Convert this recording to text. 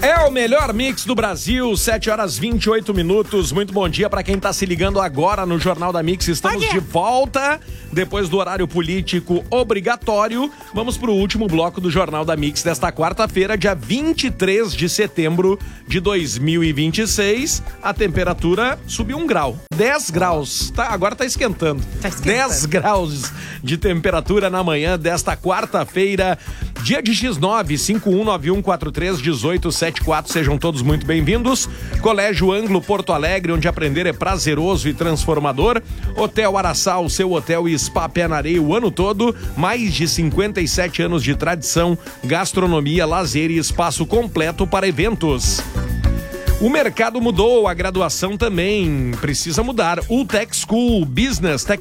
É o melhor mix do Brasil, 7h28. Muito bom dia para quem tá se ligando agora no Jornal da Mix. Estamos de volta depois do horário político obrigatório. Vamos pro último bloco do Jornal da Mix desta quarta-feira, dia 23 de setembro de 2026. A temperatura subiu 1 grau, 10 graus. Agora tá esquentando. 10 graus de temperatura na manhã desta quarta-feira. Dia de X9, 5191431874, sejam todos muito bem-vindos. Colégio Anglo Porto Alegre, onde aprender é prazeroso e transformador. Hotel Araçá, o seu hotel e spa pé na areia o ano todo. Mais de 57 anos de tradição, gastronomia, lazer e espaço completo para eventos. O mercado mudou, a graduação também precisa mudar. O Tech School Business